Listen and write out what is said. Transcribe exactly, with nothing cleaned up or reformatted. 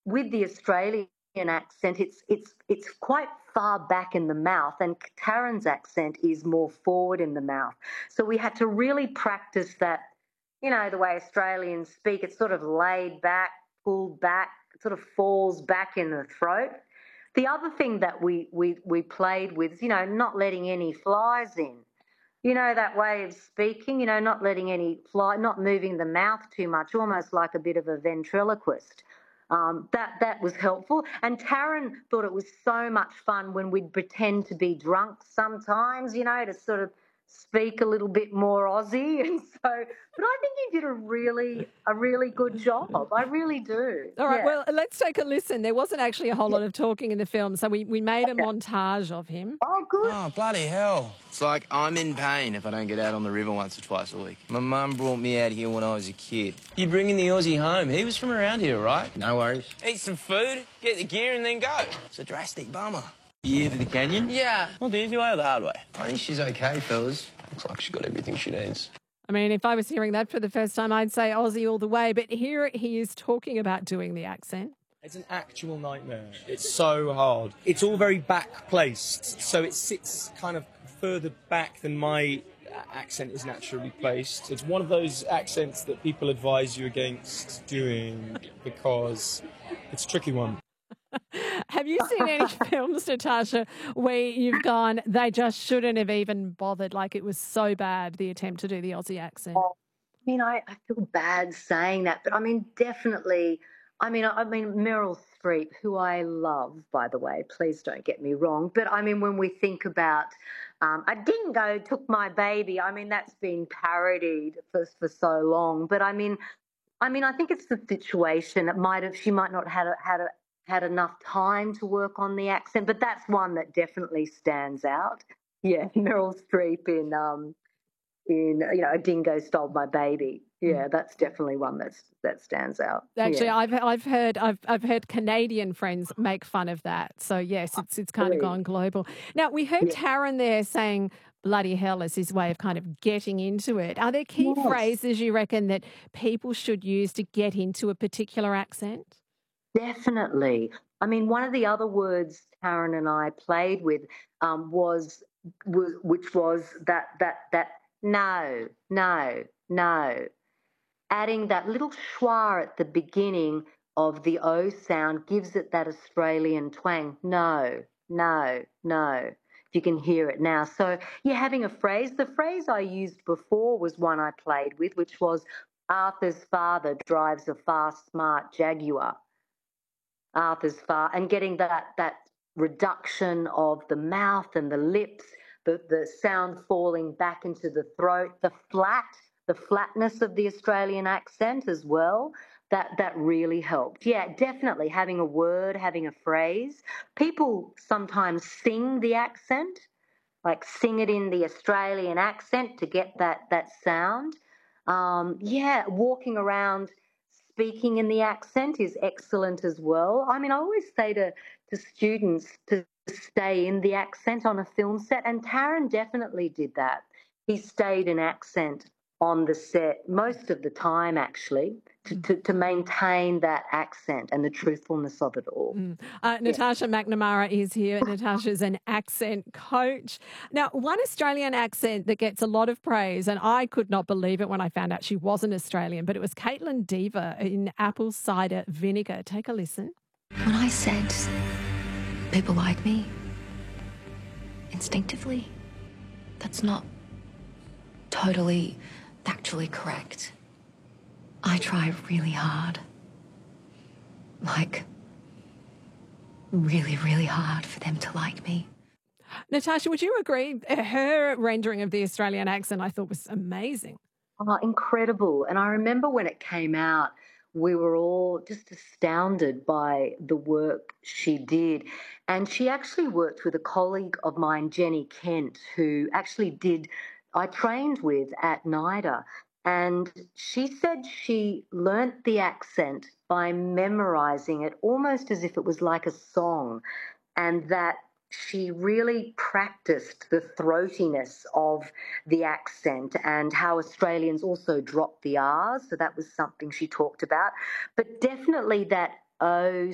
with the Australian accent, it's it's it's quite far back in the mouth, and Taryn's accent is more forward in the mouth. So we had to really practice that, you know, the way Australians speak. It's sort of laid back, pulled back, it sort of falls back in the throat. The other thing that we we we played with is, you know, not letting any flies in. You know, that way of speaking, you know, not letting any fly, not moving the mouth too much, almost like a bit of a ventriloquist. Um, that that was helpful. And Taryn thought it was so much fun when we'd pretend to be drunk sometimes, you know, to sort of speak a little bit more Aussie. And so, but I think he did a really, a really good job. I really do. All right, Yeah. well, let's take a listen. There wasn't actually a whole lot of talking in the film, so we, we made a Okay. montage of him. Oh, good. Oh, bloody hell. It's like I'm in pain if I don't get out on the river once or twice a week. My mum brought me out here when I was a kid. You're bringing the Aussie home. He was from around here, right? No worries. Eat some food, get the gear, and then go. It's a drastic bummer. You here for the canyon? Yeah. Well, the easy way or the hard way? I think she's okay, fellas. Looks like she's got everything she needs. I mean, if I was hearing that for the first time, I'd say Aussie all the way. But here he is talking about doing the accent. It's an actual nightmare. It's so hard. It's all very back placed, so it sits kind of further back than my accent is naturally placed. It's one of those accents that people advise you against doing because it's a tricky one. Have you seen any films, Natasha, where you've gone, they just shouldn't have even bothered, like it was so bad, the attempt to do the Aussie accent? I mean, I, I feel bad saying that, but I mean, definitely, I mean, I, I mean, Meryl Streep, who I love, by the way, please don't get me wrong, but I mean, when we think about um, a dingo took my baby, I mean, that's been parodied for, for so long, but I mean, I mean, I think it's the situation. It might have, she might not have had a, had a, had enough time to work on the accent, but that's one that definitely stands out. Yeah, Meryl Streep in um in you know, a dingo stole my baby. Yeah, that's definitely one that's that stands out. Actually, yeah. I've I've heard I've I've heard Canadian friends make fun of that. So yes, it's it's kind of gone global. Now we heard Yeah. Taryn there saying bloody hell as his way of kind of getting into it. Are there key Yes. phrases you reckon that people should use to get into a particular accent? Definitely. I mean, one of the other words Taryn and I played with um, was, was, which was that that that no, no, no. Adding that little schwa at the beginning of the O sound gives it that Australian twang. No, no, no. If you can hear it now. So you're having a phrase. The phrase I used before was one I played with, which was Arthur's father drives a fast, smart Jaguar. Arthur's far, and getting that that reduction of the mouth and the lips, the, the sound falling back into the throat, the flat, the flatness of the Australian accent as well, that that really helped. Yeah, definitely having a word, having a phrase. People sometimes sing the accent, like sing it in the Australian accent to get that that sound. Um, yeah, walking around speaking in the accent is excellent as well. I mean, I always say to, to students to stay in the accent on a film set, and Taryn definitely did that. He stayed in accent on the set most of the time, actually, to, to, to maintain that accent and the truthfulness of it all. Mm. Uh, Natasha yeah. McNamara is here. Natasha's an accent coach. Now, one Australian accent that gets a lot of praise, and I could not believe it when I found out she wasn't Australian, but it was Caitlin Dever in Apple Cider Vinegar. Take a listen. When I said people like me, instinctively, that's not totally factually correct. I try really hard. Like, really, really hard for them to like me. Natasha, would you agree? Her rendering of the Australian accent I thought was amazing. Oh, incredible. And I remember when it came out, we were all just astounded by the work she did. And she actually worked with a colleague of mine, Jenny Kent, who actually did, I trained with at NIDA. And she said she learnt the accent by memorising it almost as if it was like a song, and that she really practiced the throatiness of the accent and how Australians also drop the R's. So that was something she talked about. But definitely that O